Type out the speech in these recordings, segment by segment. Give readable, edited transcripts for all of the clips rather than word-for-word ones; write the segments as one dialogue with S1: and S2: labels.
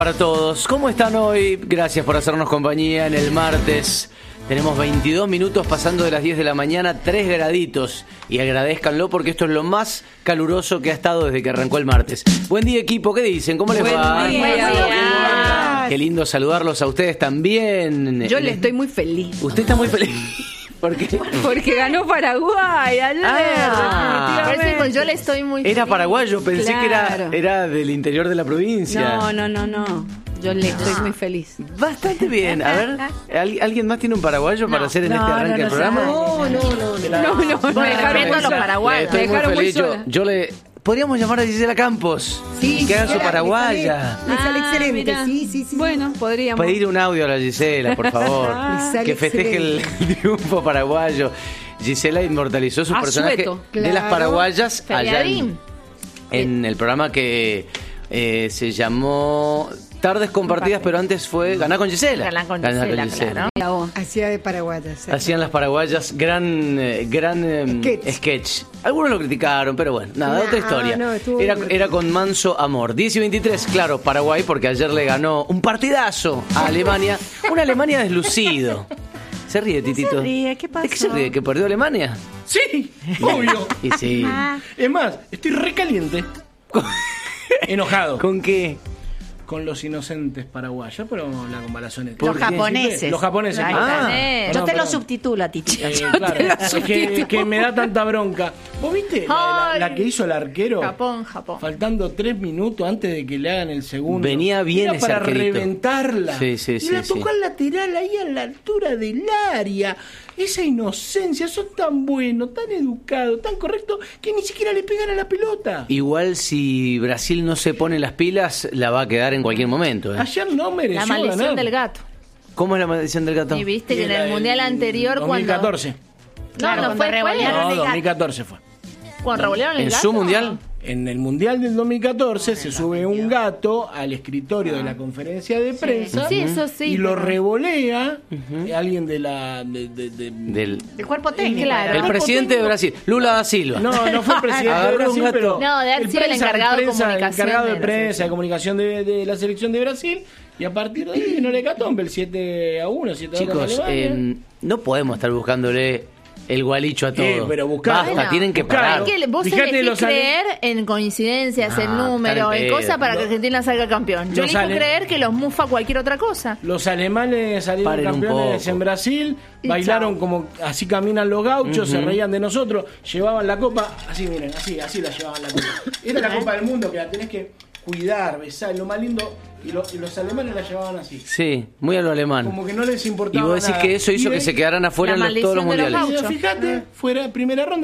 S1: Para todos, ¿cómo están hoy? Gracias por hacernos compañía en el martes. Tenemos 22 minutos pasando de las 10 de la mañana, 3 graditos. Y agradézcanlo porque esto es lo más caluroso que ha estado desde que arrancó el martes. Buen día, equipo, ¿qué dicen? ¿Cómo les va?
S2: Buen día.
S1: Qué lindo saludarlos a ustedes también.
S2: Yo le estoy muy feliz.
S1: ¿Usted está muy feliz? ¿Por qué?
S2: Porque ganó Paraguay ayer.
S1: Definitivamente.
S2: Yo le estoy muy feliz.
S1: Era paraguayo, pensé
S2: Claro.
S1: que era del interior de la provincia.
S2: No. Yo le estoy muy feliz.
S1: Bastante bien. A ver, ¿alguien más tiene un paraguayo para hacer en este arranque del programa?
S2: No.
S3: Respeto a los paraguayos.
S1: Estoy muy
S2: dejaron muy
S1: feliz.
S2: sola.
S1: Yo le... Podríamos llamar a Gisela Campos.
S3: Sí,
S1: que haga su
S3: Gisela,
S1: paraguaya.
S3: Le sale excelente.
S2: Mirá.
S3: Sí.
S2: Bueno, podríamos.
S1: Pedir un audio a la Gisela, por favor.
S3: Le sale
S1: Que festeje el triunfo paraguayo. Gisela inmortalizó su personaje
S2: Asueto.
S1: de las
S3: Claro.
S1: paraguayas allá
S2: Feriadín.
S1: en el programa que se llamó Tardes Compartidas, pero antes fue Ganá con Gisela.
S4: Ganá con Gisela, claro.
S3: Hacía de paraguayas.
S1: Hacían las paraguayas gran sketch. Algunos lo criticaron, pero bueno, nada, otra historia.
S3: No, estuvo
S1: era
S3: divertido.
S1: con manso amor. 10 y 23, claro, Paraguay, porque ayer le ganó un partidazo a Alemania. Una Alemania deslucido. Se ríe, Titito.
S4: se ríe? ¿Qué pasó?
S1: ¿De qué se ríe? ¿Que perdió Alemania?
S5: Sí, obvio.
S1: Y sí.
S5: Es más, estoy recaliente. Enojado.
S1: ¿Con qué?
S5: Con los inocentes paraguayos, pero la comparación es...
S4: Los japoneses.
S5: Los japoneses.
S4: Ahí
S5: claro.
S4: está. Yo te lo subtitulo a ti, chica.
S5: Claro, es que me da tanta bronca. ¿Vos viste la que hizo el arquero?
S4: Japón.
S5: Faltando 3 minutos antes de que le hagan el segundo.
S1: Venía bien
S5: Era
S1: ese
S5: para
S1: arquerito.
S5: reventarla.
S1: Sí,
S5: y la tocó al lateral ahí a la altura del área. Esa inocencia, son tan buenos, tan educados, tan correctos, que ni siquiera le pegan a la pelota.
S1: Igual si Brasil no se pone las pilas, la va a quedar en cualquier momento.
S5: Ayer no mereció
S4: La maldición
S5: ganar.
S4: del gato.
S1: ¿Cómo es la maldición del gato?
S4: Y viste que en
S5: Era
S4: el mundial anterior
S5: 2014.
S4: Claro, no fue
S5: No,
S4: después.
S5: 2014 fue.
S4: Cuando revolearon el
S1: ¿En
S4: gato.
S1: su mundial?
S5: En el Mundial del 2014 se sube un gato al escritorio de la conferencia de prensa
S4: Sí, eso sí.
S5: y lo
S4: pero-
S5: revolea alguien de la...
S1: Del
S4: El cuerpo técnico. Claro.
S1: el presidente de Brasil, Lula da Silva.
S5: No fue el presidente de
S1: Agarró un
S5: Brasil,
S1: gato.
S5: pero...
S4: No, de haber sido el encargado de comunicación
S5: El encargado de
S4: de la
S5: prensa,
S4: selección.
S5: de comunicación de la selección de Brasil, y a partir de ahí vino el hecatombe, el 7-1, 7-2
S1: Chicos,
S5: con Alemania.
S1: no podemos estar buscándole el gualicho a todo.
S5: pero buscá.
S1: Basta,
S4: Bueno,
S1: tienen que
S5: buscá.
S1: parar.
S4: Es que vos
S5: Fíjate
S4: elegís
S5: los
S4: creer en coincidencias, en números, en
S1: pedo.
S4: cosas para que Argentina salga campeón. Yo
S5: Los
S4: elijo
S5: ale-
S4: creer que los mufa cualquier otra cosa.
S5: Los alemanes salieron
S1: Paren un
S5: campeones
S1: poco.
S5: en Brasil,
S4: Y
S5: bailaron
S4: chao.
S5: como así caminan los gauchos, se reían de nosotros, llevaban la copa, así miren, así la llevaban la copa. Esta es la Copa del Mundo que la tenés que cuidar, besar, lo más lindo, y los alemanes la llevaban así.
S1: Sí, muy a lo alemán.
S5: Como que no les
S1: Y
S5: importaba
S1: vos decís
S5: nada.
S1: que eso hizo
S5: Y
S1: que
S5: de-
S1: se quedaran afuera
S4: La
S1: en todos los
S4: maldición de los
S1: mundiales.
S4: gauchos.
S5: Fíjate, fuera primera ronda,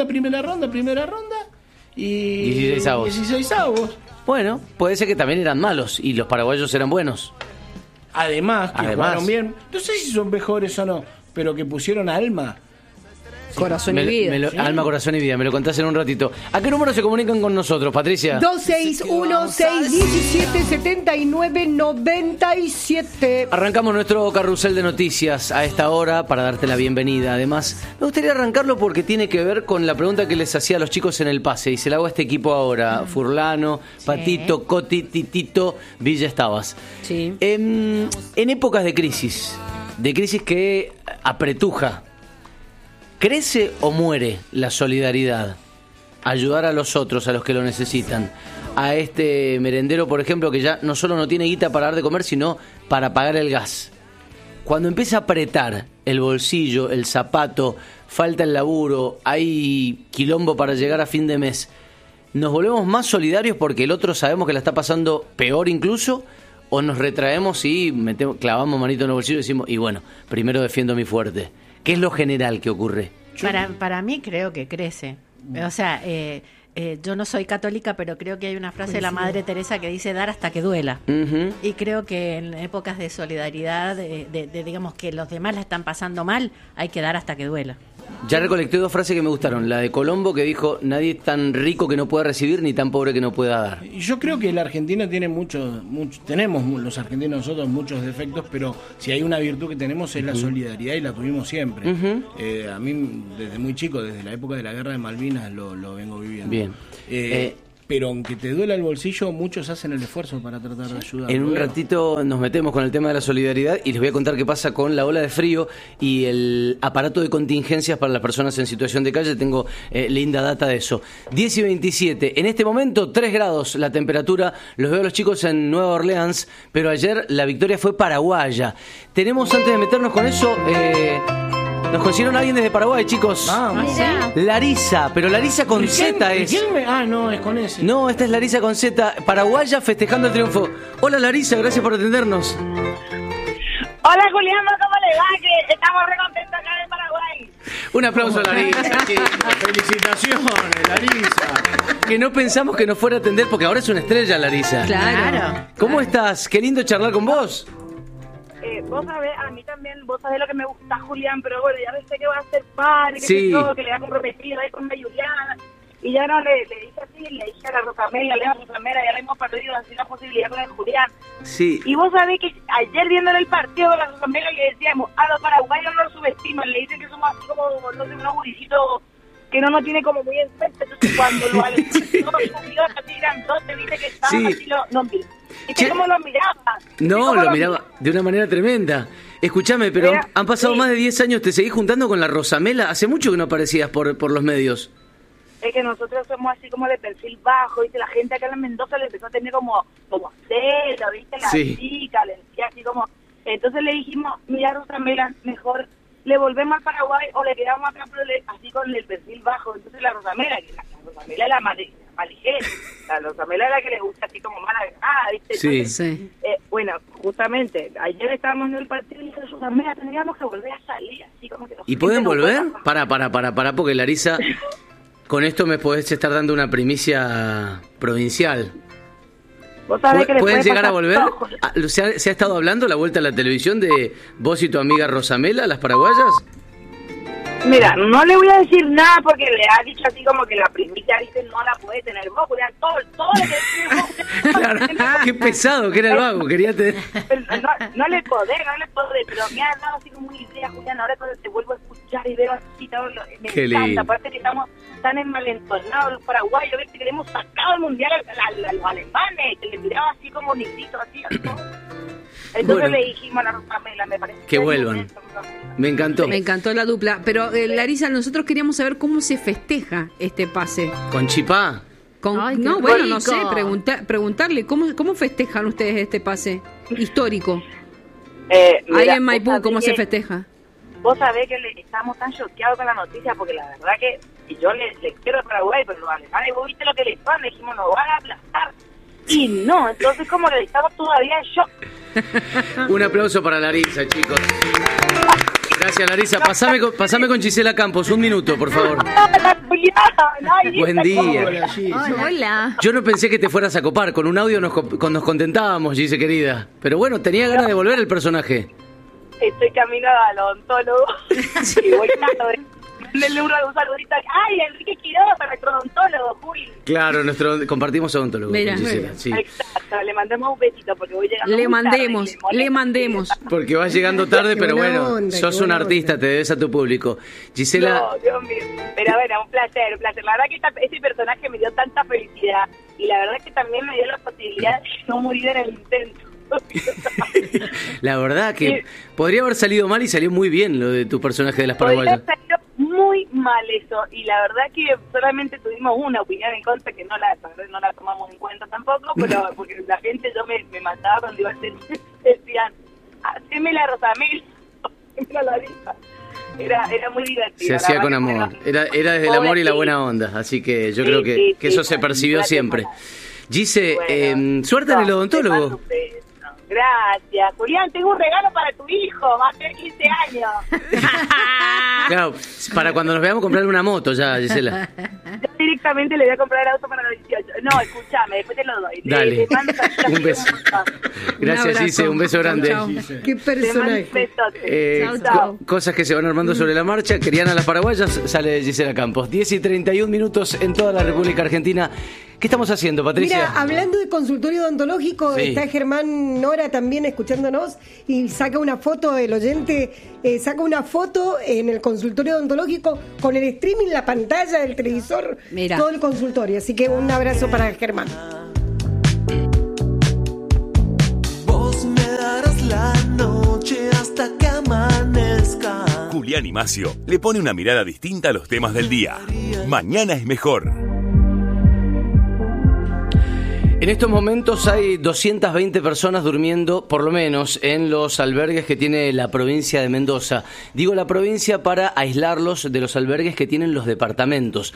S5: y
S1: 16avos.
S5: 16avos.
S1: Bueno, puede ser que también eran malos y los paraguayos eran buenos.
S5: Además, que
S1: Además.
S5: jugaron bien. No sé si son mejores o no, pero que pusieron alma.
S2: Corazón y vida.
S1: Alma, corazón y vida, me lo contás en un ratito. ¿A qué número se comunican con nosotros, Patricia?
S3: 261-617-7997.
S1: Arrancamos nuestro carrusel de noticias a esta hora para darte la bienvenida. Además, me gustaría arrancarlo porque tiene que ver con la pregunta que les hacía a los chicos en el pase. Y se la hago a este equipo ahora. Furlano, Patito, Coti, Titito, Villa Estabas.
S2: Sí.
S1: En épocas de crisis que apretuja, ¿crece o muere la solidaridad? Ayudar a los otros, a los que lo necesitan. A este merendero, por ejemplo, que ya no solo no tiene guita para dar de comer, sino para pagar el gas. Cuando empieza a apretar el bolsillo, el zapato, falta el laburo, hay quilombo para llegar a fin de mes, ¿nos volvemos más solidarios porque el otro sabemos que la está pasando peor incluso? ¿O nos retraemos y clavamos manito en el bolsillo y decimos, y bueno, primero defiendo mi fuerte? ¿Qué es lo general que ocurre?
S4: Para mí creo que crece. O sea, yo no soy católica, pero creo que hay una frase de la Madre Teresa que dice dar hasta que duela.
S1: Ujú.
S4: Y creo que en épocas de solidaridad, de digamos que los demás la están pasando mal, hay que dar hasta que duela.
S1: Ya recolecté dos frases que me gustaron. La de Colombo, que dijo, nadie es tan rico que no pueda recibir ni tan pobre que no pueda dar.
S5: Y yo creo que la Argentina tiene tenemos los argentinos nosotros muchos defectos, pero si hay una virtud que tenemos es la solidaridad y la tuvimos siempre. A mí desde muy chico, desde la época de la Guerra de Malvinas lo vengo viviendo.
S1: Bien.
S5: pero aunque te duela el bolsillo, muchos hacen el esfuerzo para tratar de ayudar.
S1: En un ratito nos metemos con el tema de la solidaridad y les voy a contar qué pasa con la ola de frío y el aparato de contingencias para las personas en situación de calle. Tengo linda data de eso. 10 y 27. En este momento, 3 grados la temperatura. Los veo a los chicos en Nueva Orleans, pero ayer la victoria fue paraguaya. Tenemos, antes de meternos con eso... nos consiguieron a alguien desde Paraguay, chicos.
S5: Vamos.
S1: Larisa, pero Larisa con Z es.
S5: No, es con ese.
S1: No, esta es Larisa con Z, paraguaya festejando el triunfo. Hola Larisa, gracias por atendernos.
S6: Hola Julián, ¿cómo le va? Que estamos re contentos acá en Paraguay.
S1: Un aplauso a Larisa, chicos.
S5: Felicitaciones, Larisa.
S1: Que no pensamos que nos fuera a atender porque ahora es una estrella, Larisa.
S2: Claro.
S1: ¿Cómo estás? Qué lindo charlar con vos.
S6: Vos sabés, a mí también, vos sabés lo que me gusta, Julián, pero bueno, ya pensé que va a ser padre,
S1: Sí.
S6: que le va a comprometer ahí con la Juliana, y ya no le dije así, le dije a la Rosamela, ya le hemos perdido así la posibilidad con el Julián.
S1: Sí.
S6: Y vos sabés que ayer viéndole el partido de la Rosamela le decíamos, a los paraguayos no los subestiman, le dicen que somos así como, no sé, unos gurisitos que no nos tiene como muy en cuenta, entonces cuando lo subió así grandote, viste que estaban
S1: Sí.
S6: así, no mira. ¿Y cómo lo miraba?
S1: No, lo miraba de una manera tremenda. Escúchame, pero
S6: Mira,
S1: han pasado
S6: sí.
S1: más de 10 años, ¿te seguís juntando con la Rosamela? Hace mucho que no aparecías por los medios.
S6: Es que nosotros somos así como de perfil bajo, ¿viste? La gente acá en Mendoza le empezó a tener como celo, ¿viste? La
S1: Sí.
S6: chica, le decía así como... Entonces le dijimos, mira Rosamela, mejor le volvemos al Paraguay o le quedamos acá, pero así con el perfil bajo. Entonces la Rosamela, que la Rosamela es la más ligera, la Rosamela es la que le gusta así como más agregada, ¿viste?
S1: Sí.
S6: Entonces,
S2: Sí.
S6: bueno, justamente, ayer estábamos en el partido y dice Rosamela, tendríamos que volver a salir, así como que...
S1: ¿Y pueden volver? Para, porque Larisa, con esto me podés estar dando una primicia provincial.
S6: ¿Vos sabés que le
S1: ¿Pueden
S6: puede
S1: llegar a
S6: pasar
S1: volver?
S6: todo?
S1: ¿Se ha estado hablando la vuelta a la televisión de vos y tu amiga Rosamela, las paraguayas?
S6: Mira, no le voy a decir nada porque le ha dicho así como que la primicia dice no la puede tener vos, Julián, todo lo que decimos.
S1: Claro, qué pesado que era el vago, quería tener...
S6: No le podés, pero me ha dado así como una idea, Julián, ahora cuando te vuelvo a escuchar y veo así todo, me
S1: Qué
S6: encanta,
S1: lindo.
S6: aparte que estamos tan envalentonados los paraguayos, ves que queremos sacado el mundial a los alemanes, que le miraba así como nigrito, así, Entonces
S1: Bueno.
S6: le dijimos a la Rosamela, me parece
S1: Que vuelvan. Me encantó.
S2: Me encantó la dupla. Pero, Larisa, nosotros queríamos saber cómo se festeja este pase.
S1: ¿Con chipá?
S2: Ay, no, bueno, no sé, preguntarle, ¿cómo festejan ustedes este pase histórico? Ahí en Maipú, ¿cómo se festeja?
S6: Vos sabés que estamos tan choqueados con la noticia porque la verdad que y yo le quiero a Paraguay, pero los alemanes, vos viste lo que les van, le dijimos, nos van a aplastar. Y no, entonces como que estamos todavía en shock.
S1: Un aplauso para Larisa, chicos. Gracias, Larisa. Pasame con Gisela Campos, un minuto, por favor. Buen día.
S2: Hola.
S1: Yo no pensé que te fueras a copar. Con un audio nos contentábamos, Gise, querida. Pero bueno, tenía ganas de volver el personaje.
S6: Estoy camino al odontólogo. Y voy a mandarle un saludito. Ay, Enrique Quiroga, nuestro odontólogo, Juli.
S1: Claro, compartimos odontólogo.
S2: Mira,
S1: con Gisela, sí.
S6: Exacto, le mandemos un besito porque voy llegando
S2: Le
S6: muy tarde,
S2: mandemos,
S6: molesta.
S1: Porque vas llegando tarde,
S3: Qué
S1: pero
S3: buena
S1: bueno,
S3: onda,
S1: sos
S3: qué
S1: un
S3: buena
S1: artista,
S3: onda.
S1: te debes a tu público. Gisela,
S6: No, Dios mío. Pero bueno, un placer, un placer. La verdad que este personaje me dio tanta felicidad y la verdad que también me dio la posibilidad de no morir en el intento.
S1: la verdad que podría haber salido mal y salió muy bien lo de tu personaje de las
S6: Podría
S1: paraguayas.
S6: haber salido muy mal eso y la verdad que solamente tuvimos una opinión en contra que no la tomamos en cuenta tampoco, pero porque la gente yo me mataba cuando iba a hacer, decían, haceme la Rosamela, haceme la Larisa. Era muy divertido.
S1: Se hacía con amor. Era desde el amor y la buena onda. Así que yo creo que eso se percibió siempre. Gise, suerte en el odontólogo.
S6: Gracias. Julián, tengo un regalo para tu hijo. Va a tener 15 años.
S1: Claro, para cuando nos veamos comprarle una moto ya, Gisela.
S6: Yo directamente le voy a comprar el auto para los 18. No, escúchame, después te lo doy.
S1: Dale.
S6: Le mando
S1: Un beso. Gracias,
S2: abrazo.
S1: Gise. Un beso grande.
S2: Chau,
S3: Qué
S6: Te mando un
S3: personaje.
S6: besote.
S2: Chau, chau.
S1: Cosas que se van armando sobre la marcha. Querían a las paraguayas, sale Gisela Campos. 10 y 31 minutos en toda la República Argentina. ¿Qué estamos haciendo, Patricia?
S3: Mira, hablando de consultorio odontológico,
S1: Sí.
S3: está Germán Nora también escuchándonos y saca una foto, el oyente saca una foto en el consultorio odontológico con el streaming, la pantalla del televisor,
S2: Mira.
S3: todo el consultorio. Así que un abrazo para Germán.
S7: Vos me darás la noche hasta que amanezca.
S8: Julián y Macio le pone una mirada distinta a los temas del día. Mañana es mejor.
S1: En estos momentos hay 220 personas durmiendo, por lo menos, en los albergues que tiene la provincia de Mendoza. Digo la provincia para aislarlos de los albergues que tienen los departamentos.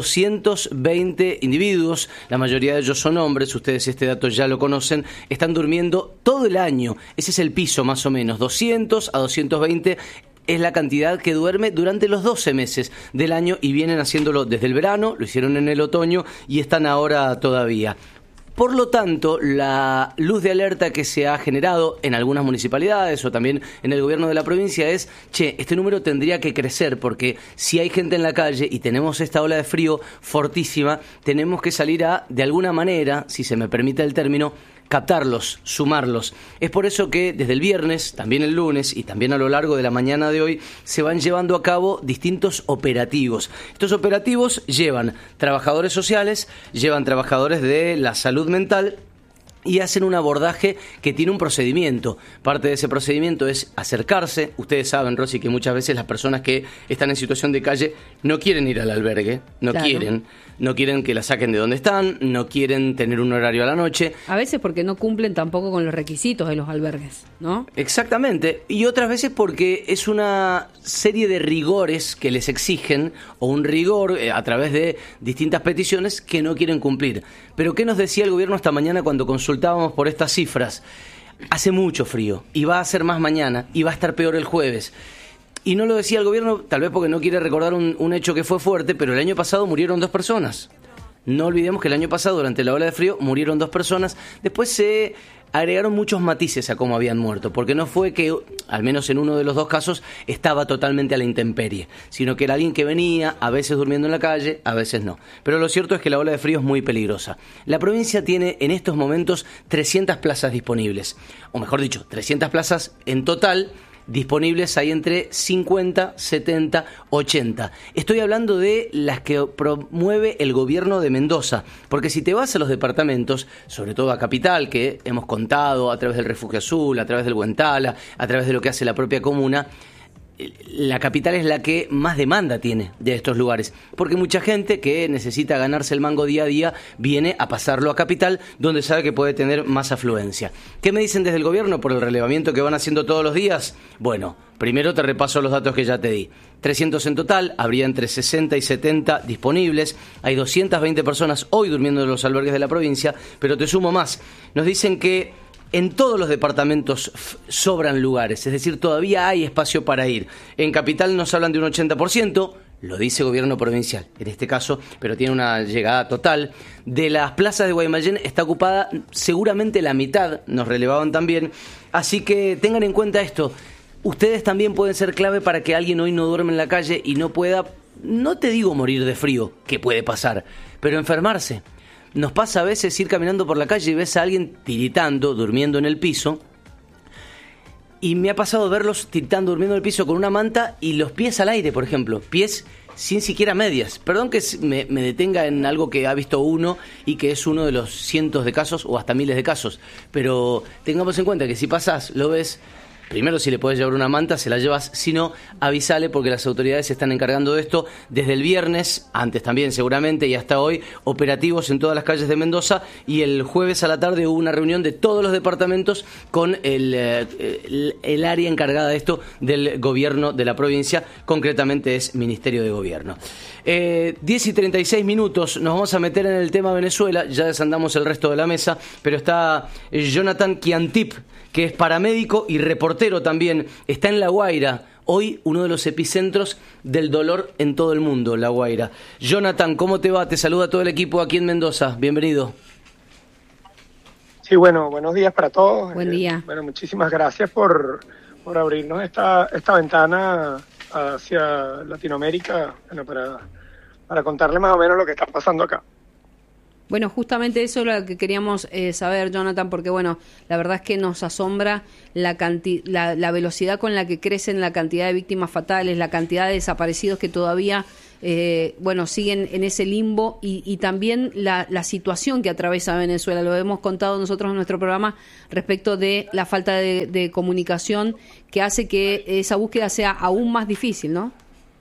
S1: 220 individuos, la mayoría de ellos son hombres, ustedes este dato ya lo conocen, están durmiendo todo el año. Ese es el piso más o menos, 200 a 220 es la cantidad que duerme durante los 12 meses del año y vienen haciéndolo desde el verano, lo hicieron en el otoño y están ahora todavía. Por lo tanto, la luz de alerta que se ha generado en algunas municipalidades o también en el gobierno de la provincia es, este número tendría que crecer porque si hay gente en la calle y tenemos esta ola de frío fortísima, tenemos que salir a, de alguna manera, si se me permite el término, captarlos, sumarlos. Es por eso que desde el viernes, también el lunes y también a lo largo de la mañana de hoy se van llevando a cabo distintos operativos. Estos operativos llevan trabajadores sociales, llevan trabajadores de la salud mental y hacen un abordaje que tiene un procedimiento. Parte de ese procedimiento es acercarse. Ustedes saben, Rosy, que muchas veces las personas que están en situación de calle no quieren ir al albergue, no quieren que la saquen de donde están, no quieren tener un horario a la noche.
S2: A veces porque no cumplen tampoco con los requisitos de los albergues, ¿no?
S1: Exactamente, y otras veces porque es una serie de rigores que les exigen, o un rigor a través de distintas peticiones que no quieren cumplir. Pero ¿qué nos decía el gobierno esta mañana cuando consultábamos por estas cifras? Hace mucho frío, y va a ser más mañana, y va a estar peor el jueves. Y no lo decía el gobierno, tal vez porque no quiere recordar un hecho que fue fuerte, pero el año pasado murieron 2 personas. No olvidemos que el año pasado, durante la ola de frío, murieron 2 personas. Después se agregaron muchos matices a cómo habían muerto, porque no fue que, al menos en uno de los 2 casos, estaba totalmente a la intemperie, sino que era alguien que venía, a veces durmiendo en la calle, a veces no. Pero lo cierto es que la ola de frío es muy peligrosa. La provincia tiene en estos momentos 300 plazas disponibles, o mejor dicho, 300 plazas en total. Disponibles hay entre 50, 70, 80. Estoy hablando de las que promueve el gobierno de Mendoza, porque si te vas a los departamentos, sobre todo a Capital, que hemos contado a través del Refugio Azul, a través del Guentala, a través de lo que hace la propia comuna, la Capital es la que más demanda tiene de estos lugares, porque mucha gente que necesita ganarse el mango día a día viene a pasarlo a Capital, donde sabe que puede tener más afluencia. ¿Qué me dicen desde el gobierno por el relevamiento que van haciendo todos los días? Bueno, primero te repaso los datos que ya te di. 300 en total, habría entre 60 y 70 disponibles. Hay 220 personas hoy durmiendo en los albergues de la provincia, pero te sumo más. Nos dicen que en todos los departamentos sobran lugares, es decir, todavía hay espacio para ir. En Capital nos hablan de un 80%, lo dice gobierno provincial en este caso, pero tiene una llegada total. De las plazas de Guaymallén está ocupada seguramente la mitad, nos relevaban también. Así que tengan en cuenta esto, ustedes también pueden ser clave para que alguien hoy no duerme en la calle y no pueda, no te digo morir de frío, que puede pasar, pero enfermarse. Nos pasa a veces ir caminando por la calle y ves a alguien tiritando, durmiendo en el piso. Y me ha pasado verlos tiritando, durmiendo en el piso con una manta y los pies al aire, por ejemplo. Pies sin siquiera medias. Perdón que me detenga en algo que ha visto uno y que es uno de los cientos de casos o hasta miles de casos. Pero tengamos en cuenta que si pasás, lo ves. Primero, si le puedes llevar una manta, se la llevas. Si no, avísale porque las autoridades se están encargando de esto desde el viernes, antes también seguramente, y hasta hoy, operativos en todas las calles de Mendoza. Y el jueves a la tarde hubo una reunión de todos los departamentos con el área encargada de esto del gobierno de la provincia, concretamente es Ministerio de Gobierno. 10 y 36 minutos, nos vamos a meter en el tema Venezuela, ya desandamos el resto de la mesa, pero está Jonathan Kiantip, que es paramédico y reportero también, está en La Guaira, hoy uno de los epicentros del dolor en todo el mundo, La Guaira. Jonathan, ¿cómo te va? Te saluda todo el equipo aquí en Mendoza, bienvenido.
S9: Sí, bueno, buenos días para todos.
S2: Buen día.
S9: Bueno, muchísimas gracias por abrirnos esta ventana hacia Latinoamérica, bueno, para contarle más o menos lo que está pasando acá.
S2: Bueno, justamente eso es lo que queríamos saber, Jonathan, porque bueno, la verdad es que nos asombra la velocidad con la que crecen la cantidad de víctimas fatales, la cantidad de desaparecidos que todavía siguen en ese limbo y también la situación que atraviesa Venezuela. Lo hemos contado nosotros en nuestro programa respecto de la falta de comunicación que hace que esa búsqueda sea aún más difícil, ¿no?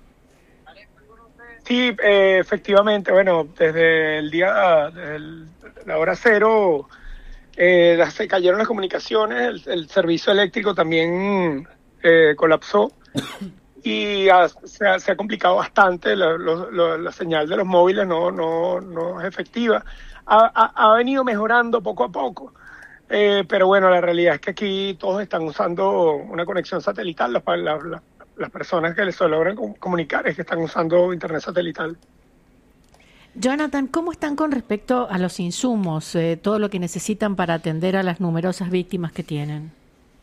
S9: Sí, efectivamente, bueno, desde la hora cero se cayeron las comunicaciones, el servicio eléctrico también colapsó y se ha complicado bastante, la señal de los móviles no es efectiva. Ha venido mejorando poco a poco, pero bueno, la realidad es que aquí todos están usando una conexión satelital, las personas que se logran comunicar es que están usando internet satelital.
S4: Jonathan, ¿cómo están con respecto a los insumos, todo lo que necesitan para atender a las numerosas víctimas que tienen?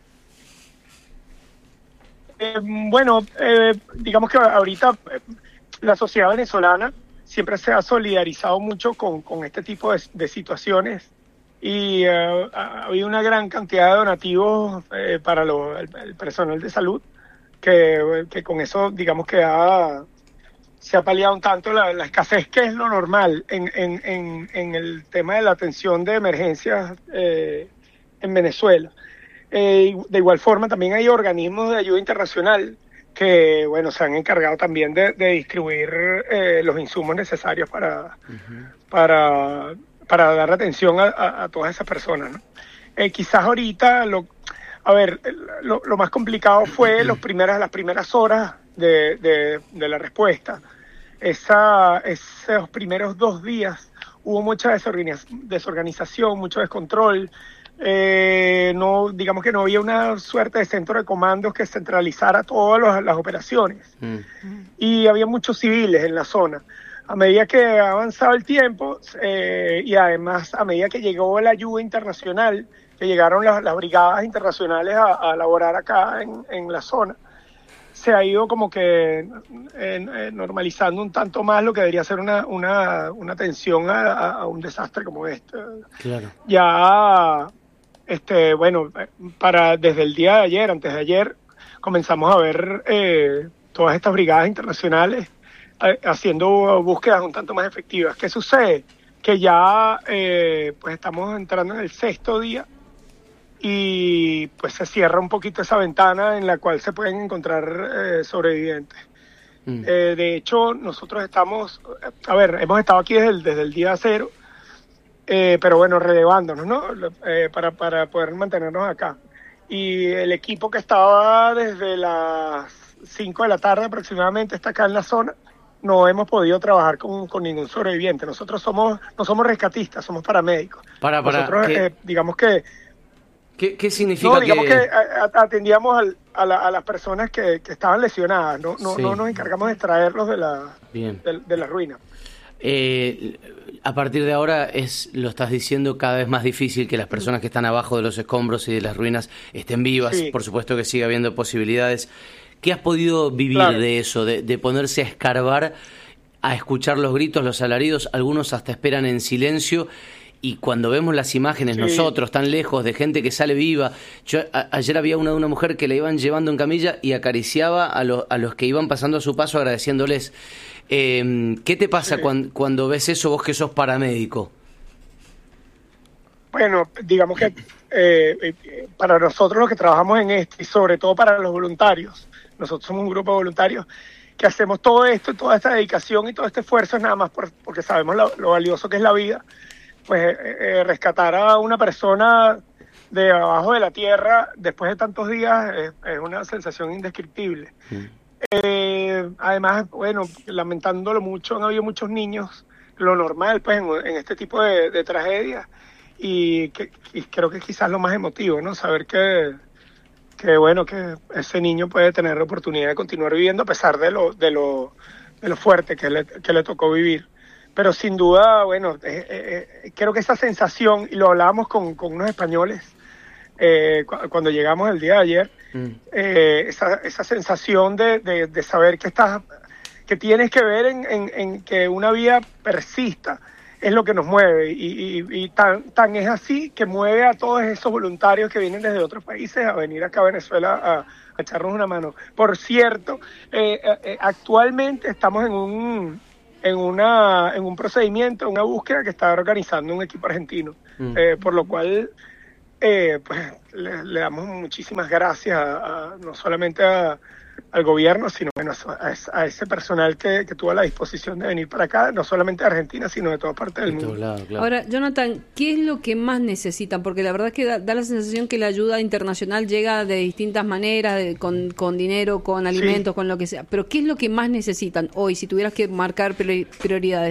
S9: Digamos que ahorita la sociedad venezolana siempre se ha solidarizado mucho con este tipo de situaciones y ha habido una gran cantidad de donativos para el personal de salud, que con eso digamos que se ha paliado un tanto la escasez, que es lo normal en el tema de la atención de emergencias en Venezuela. De igual forma también hay organismos de ayuda internacional que bueno se han encargado también de distribuir los insumos necesarios para dar atención a todas esas personas, ¿no? Quizás ahorita lo más complicado fue las primeras horas de la respuesta. Esos primeros 2 días hubo mucha desorganización, mucho descontrol. Digamos que no había una suerte de centro de comandos que centralizara todas las operaciones. Y había muchos civiles en la zona. A medida que avanzaba el tiempo y además a medida que llegó la ayuda internacional, que llegaron las brigadas internacionales a laborar acá en la zona, se ha ido como que normalizando un tanto más lo que debería ser una atención a un desastre como este.
S1: Claro.
S9: Ya, desde el día de ayer, antes de ayer, comenzamos a ver todas estas brigadas internacionales haciendo búsquedas un tanto más efectivas. ¿Qué sucede? Que ya pues estamos entrando en el 6º día y pues se cierra un poquito esa ventana en la cual se pueden encontrar sobrevivientes. De hecho, nosotros hemos estado aquí desde el día 0, pero bueno, relevándonos, ¿no? Para poder mantenernos acá. Y el equipo que estaba desde las 5 de la tarde aproximadamente está acá en la zona. No hemos podido trabajar con ningún sobreviviente. Nosotros no somos rescatistas, somos paramédicos. Nosotros, digamos que...
S1: ¿Qué significa?
S9: No, digamos que atendíamos a las personas que estaban lesionadas. No nos encargamos de extraerlos de la ruina.
S1: A partir de ahora lo estás diciendo, cada vez más difícil que las personas que están abajo de los escombros y de las ruinas estén vivas. Sí. Por supuesto que sigue habiendo posibilidades. ¿Qué has podido vivir de eso, de ponerse a escarbar, a escuchar los gritos, los alaridos? Algunos hasta esperan en silencio. Y cuando vemos las imágenes nosotros tan lejos de gente que sale viva, ayer había una de una mujer que la iban llevando en camilla y acariciaba a los que iban pasando a su paso agradeciéndoles. ¿Qué te pasa cuando ves eso, vos que sos paramédico?
S9: Bueno, digamos que para nosotros los que trabajamos en esto y sobre todo para los voluntarios, nosotros somos un grupo de voluntarios que hacemos todo esto, toda esta dedicación y todo este esfuerzo es nada más porque sabemos lo valioso que es la vida. Pues rescatar a una persona de abajo de la tierra después de tantos días es una sensación indescriptible. Además, bueno, lamentándolo mucho, han habido muchos niños, lo normal pues en este tipo de tragedias, y creo que quizás lo más emotivo, ¿no? Saber que ese niño puede tener la oportunidad de continuar viviendo a pesar de lo fuerte que le tocó vivir. Pero sin duda, bueno, creo que esa sensación, y lo hablábamos con unos españoles cuando llegamos el día de ayer, esa sensación de saber que tienes que ver en que una vida persista es lo que nos mueve y tan es así que mueve a todos esos voluntarios que vienen desde otros países a venir acá a Venezuela a echarnos una mano. Por cierto, actualmente estamos en un procedimiento, una búsqueda que está organizando un equipo argentino, por lo cual pues le damos muchísimas gracias no solamente al gobierno, sino bueno, a ese personal que tuvo la disposición de venir para acá, no solamente de Argentina, sino de toda parte del mundo.
S1: Claro.
S2: Ahora, Jonathan, ¿qué es lo que más necesitan? Porque la verdad es que da la sensación que la ayuda internacional llega de distintas maneras, con dinero, con alimentos, con lo que sea. Pero ¿qué es lo que más necesitan hoy, si tuvieras que marcar prioridades?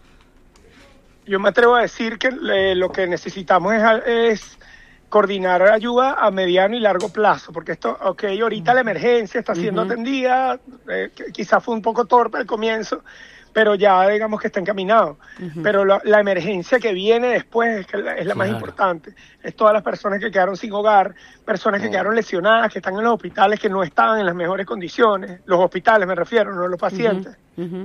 S9: Yo me atrevo a decir que lo que necesitamos es coordinar ayuda a mediano y largo plazo, porque esto, ahorita la emergencia está siendo atendida, quizás fue un poco torpe al comienzo, pero ya digamos que está encaminado. Pero la emergencia que viene después es la más importante. Es todas las personas que quedaron sin hogar, personas que quedaron lesionadas, que están en los hospitales, que no estaban en las mejores condiciones, los hospitales me refiero, no los pacientes.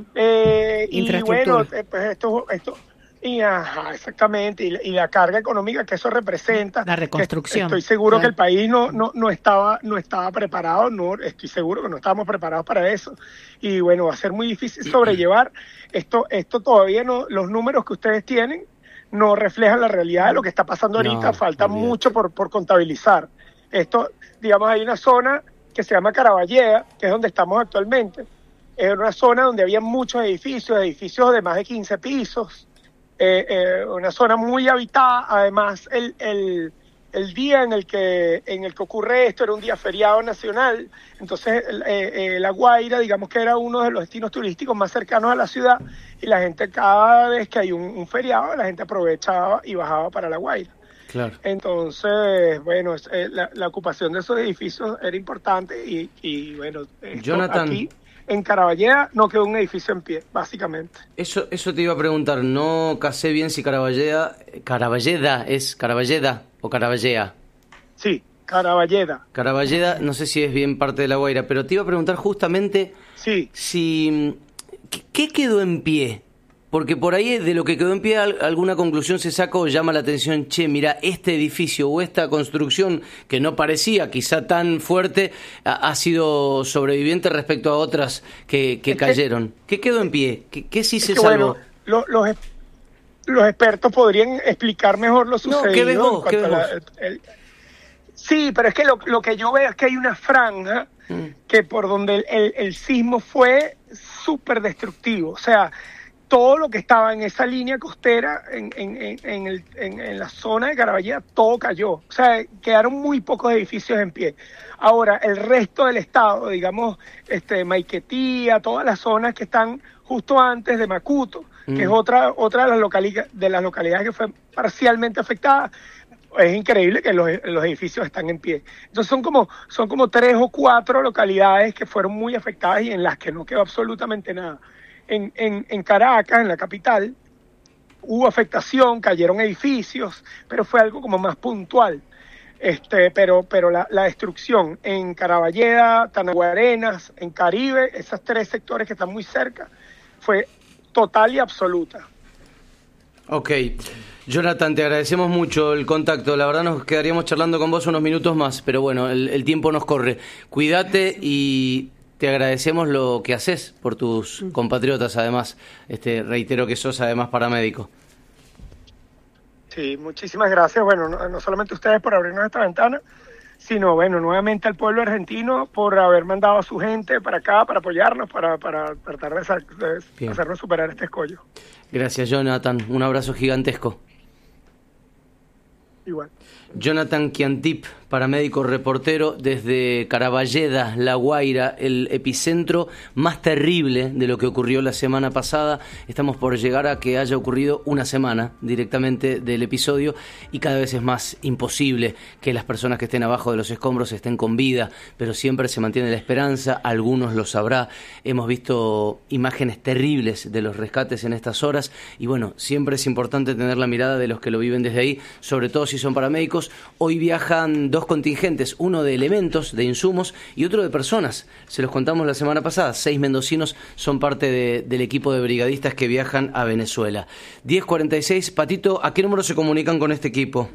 S9: Y bueno, pues esto exactamente, y la carga económica que eso representa,
S4: la reconstrucción.
S9: Estoy seguro que el país no estaba preparado, estoy seguro que no estábamos preparados para eso, y bueno, va a ser muy difícil sobrellevar esto todavía no, los números que ustedes tienen no reflejan la realidad de lo que está pasando ahorita, falta mucho por contabilizar. Esto, digamos, hay una zona que se llama Caraballeda, que es donde estamos actualmente, es una zona donde había muchos edificios de más de 15 pisos, una zona muy habitada. Además el día en el que ocurre esto era un día feriado nacional, entonces La Guaira, digamos que era uno de los destinos turísticos más cercanos a la ciudad, y la gente, cada vez que hay un feriado, la gente aprovechaba y bajaba para La Guaira.
S1: Claro.
S9: Entonces, bueno, la ocupación de esos edificios era importante y bueno,
S1: Jonathan,
S9: aquí en Caraballeda no quedó un edificio en pie, básicamente.
S1: Eso te iba a preguntar, no casé bien si Caraballeda es Caraballeda o Caraballea.
S9: Sí, Caraballeda.
S1: Caraballeda, no sé si es bien parte de La Guaira, pero te iba a preguntar justamente ¿qué quedó en pie? Porque por ahí de lo que quedó en pie alguna conclusión se saca o llama la atención, mira, este edificio o esta construcción que no parecía quizá tan fuerte ha sido sobreviviente respecto a otras que cayeron. ¿Qué quedó en pie? ¿Qué sí se salvó?
S9: Bueno, los expertos podrían explicar mejor lo sucedido.
S1: ¿Qué ves vos?
S9: Sí, pero es que lo que yo veo es que hay una franja que por donde el sismo fue súper destructivo. O sea, todo lo que estaba en esa línea costera, en la zona de Caraballeda, todo cayó. O sea, quedaron muy pocos edificios en pie. Ahora, el resto del estado, digamos, Maiquetía, todas las zonas que están justo antes de Macuto, que es otra de las localidades que fue parcialmente afectada, es increíble que los edificios están en pie. Entonces son como 3 o 4 localidades que fueron muy afectadas y en las que no quedó absolutamente nada. En Caracas, en la capital, hubo afectación, cayeron edificios, pero fue algo como más puntual. Pero la destrucción en Caraballeda, Tanaguarenas, en Caribe, esos 3 sectores que están muy cerca, fue total y absoluta.
S1: Ok. Jonathan, te agradecemos mucho el contacto. La verdad nos quedaríamos charlando con vos unos minutos más, pero bueno, el tiempo nos corre. Cuídate y te agradecemos lo que haces por tus compatriotas, además. Reitero que sos además paramédico.
S9: Sí, muchísimas gracias. Bueno, no solamente ustedes por abrirnos esta ventana, sino bueno, nuevamente al pueblo argentino por haber mandado a su gente para acá, para apoyarnos, para tratar de hacernos superar este escollo.
S1: Gracias, Jonathan. Un abrazo gigantesco.
S9: Igual.
S1: Jonathan Chiantip, paramédico reportero desde Caraballeda, La Guaira, el epicentro más terrible de lo que ocurrió la semana pasada. Estamos por llegar a que haya ocurrido una semana directamente del episodio y cada vez es más imposible que las personas que estén abajo de los escombros estén con vida, pero siempre se mantiene la esperanza, algunos lo sabrá. Hemos visto imágenes terribles de los rescates en estas horas y bueno, siempre es importante tener la mirada de los que lo viven desde ahí, sobre todo si son paramédicos chicos. Hoy viajan 2 contingentes, uno de elementos, de insumos, y otro de personas. Se los contamos la semana pasada. 6 mendocinos son parte del equipo de brigadistas que viajan a Venezuela. 10:46. Patito, ¿a qué número se comunican con este equipo?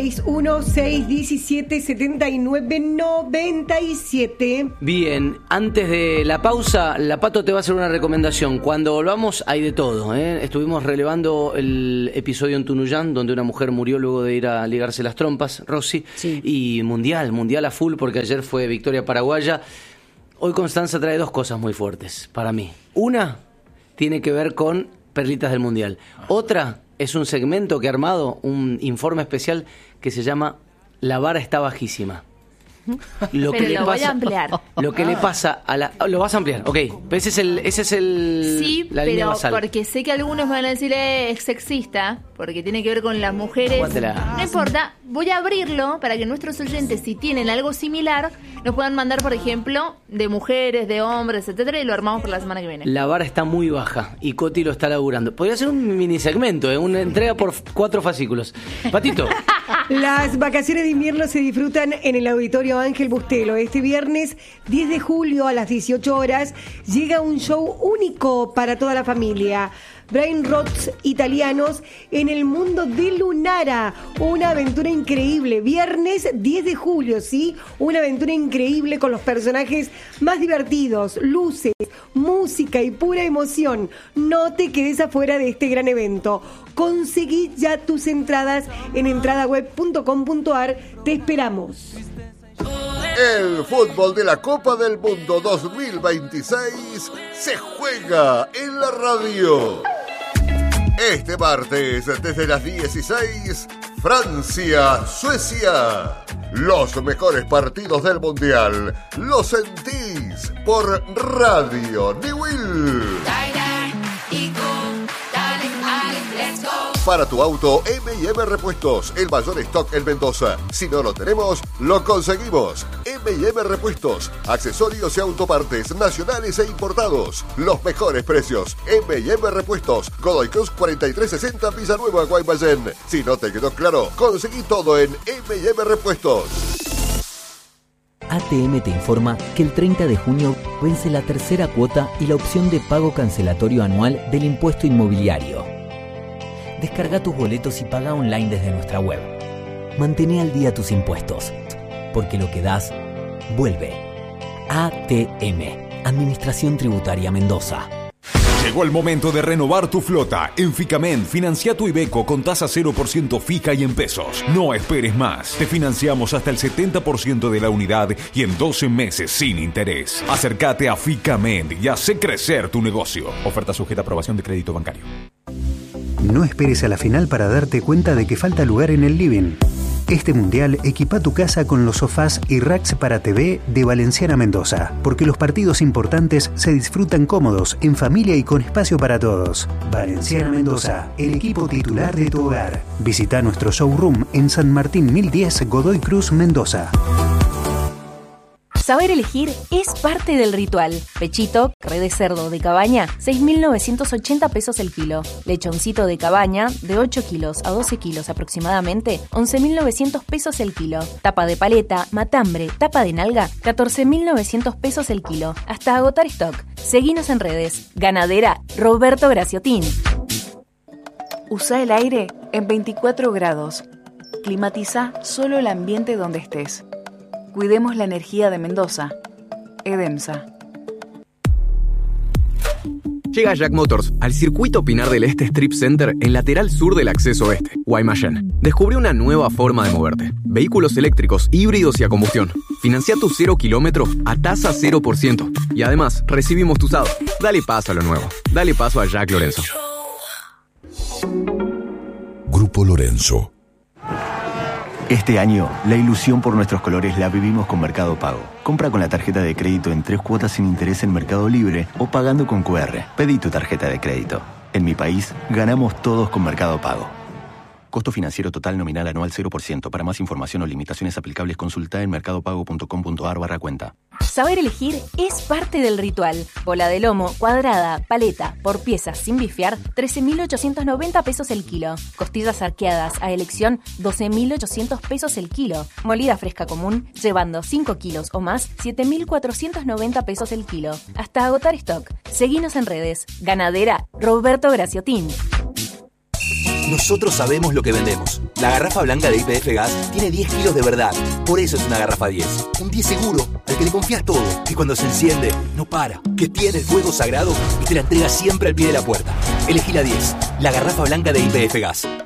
S3: 261-617-7997.
S1: Bien, antes de la pausa, la Pato te va a hacer una recomendación. Cuando volvamos hay de todo, ¿eh? Estuvimos relevando el episodio en Tunuyán, donde una mujer murió luego de ir a ligarse las trompas, Rosy.
S2: Sí.
S1: Y mundial a full, porque ayer fue victoria paraguaya. Hoy Constanza trae 2 cosas muy fuertes para mí. Una tiene que ver con perlitas del mundial. Otra es un segmento que ha armado, un informe especial que se llama La vara está bajísima. Lo
S10: Pero lo voy a ampliar.
S1: Lo que le pasa a la... ¿Lo vas a ampliar? Ok. Ese es el
S10: Sí,
S1: la línea
S10: pero
S1: basal.
S10: porque sé que algunos van a decir es sexista, porque tiene que ver con las mujeres.
S1: Jugátela.
S10: No importa, voy a abrirlo para que nuestros oyentes, si tienen algo similar, nos puedan mandar, por ejemplo, de mujeres, de hombres, etcétera, y lo armamos para la semana que viene.
S1: La vara está muy baja y Coti lo está laburando. Podría ser un mini segmento, una entrega por 4 fascículos. Patito.
S3: Las vacaciones de invierno se disfrutan en el Auditorio Ángel Bustelo. Este viernes 10 de julio a las 18 horas llega un show único para toda la familia. Brain Rots italianos en el mundo de Lunara. Una aventura increíble. Viernes 10 de julio, ¿sí? Una aventura increíble con los personajes más divertidos, luces, música y pura emoción. No te quedes afuera de este gran evento. Conseguí ya tus entradas en entradaweb.com.ar. Te esperamos.
S11: El fútbol de la Copa del Mundo 2026 se juega en la radio. Este martes, desde las 16, Francia-Suecia. Los mejores partidos del Mundial los sentís por Radio Newell. Para tu auto, M&M Repuestos, el mayor stock en Mendoza. Si no lo tenemos, lo conseguimos. M&M Repuestos, accesorios y autopartes nacionales e importados. Los mejores precios. M&M Repuestos, Godoy Cruz 4360 Villanueva, Guaymallén. Si no te quedó claro, conseguí todo en M&M Repuestos.
S12: ATM te informa que el 30 de junio vence la tercera cuota y la opción de pago cancelatorio anual del impuesto inmobiliario. Descarga tus boletos y paga online desde nuestra web. Mantén al día tus impuestos, porque lo que das, vuelve. ATM, Administración Tributaria Mendoza.
S13: Llegó el momento de renovar tu flota. En Ficamen, financia tu Iveco con tasa 0% fija y en pesos. No esperes más. Te financiamos hasta el 70% de la unidad y en 12 meses sin interés. Acércate a Ficamen y hace crecer tu negocio. Oferta sujeta a aprobación de crédito bancario.
S14: No esperes a la final para darte cuenta de que falta lugar en el living. Este mundial equipa tu casa con los sofás y racks para TV de Valenciana Mendoza, porque los partidos importantes se disfrutan cómodos, en familia y con espacio para todos. Valenciana Mendoza, el equipo titular de tu hogar. Visita nuestro showroom en San Martín 1010, Godoy Cruz, Mendoza.
S15: Saber elegir es parte del ritual. Pechito, red de cerdo de cabaña, 6.980 pesos el kilo. Lechoncito de cabaña, de 8 kilos a 12 kilos aproximadamente, 11.900 pesos el kilo. Tapa de paleta, matambre, tapa de nalga, 14.900 pesos el kilo. Hasta agotar stock. Seguinos en redes. Ganadera Roberto Graciotín.
S16: Usa el aire en 24 grados. Climatiza solo el ambiente donde estés. Cuidemos la energía de Mendoza. Edemsa.
S17: Llega Jack Motors al circuito Pinar del Este Strip Center en lateral sur del acceso oeste, Guaymallén. Descubre una nueva forma de moverte. Vehículos eléctricos, híbridos y a combustión. Financia tu 0 kilómetro a tasa 0%. Y además, recibimos tu usado. Dale paso a lo nuevo. Dale paso a Jack Lorenzo.
S18: Grupo Lorenzo.
S19: Este año, la ilusión por nuestros colores la vivimos con Mercado Pago. Compra con la tarjeta de crédito en 3 cuotas sin interés en Mercado Libre o pagando con QR. Pedí tu tarjeta de crédito. En mi país, ganamos todos con Mercado Pago. Costo financiero total nominal anual 0%. Para más información o limitaciones aplicables, consulta en mercadopago.com.ar/cuenta.
S15: Saber elegir es parte del ritual. Bola de lomo, cuadrada, paleta, por piezas sin bifear, 13.890 pesos el kilo. Costillas arqueadas a elección, 12.800 pesos el kilo. Molida fresca común, llevando 5 kilos o más, 7.490 pesos el kilo. Hasta agotar stock. Seguinos en redes. Ganadera Roberto Graciotín.
S20: Nosotros sabemos lo que vendemos. La garrafa blanca de YPF Gas tiene 10 kilos de verdad. Por eso es una garrafa 10. Un 10 seguro, al que le confías todo. Que cuando se enciende, no para. Que tiene el fuego sagrado y te la entrega siempre al pie de la puerta. Elegí la 10, la garrafa blanca de YPF Gas.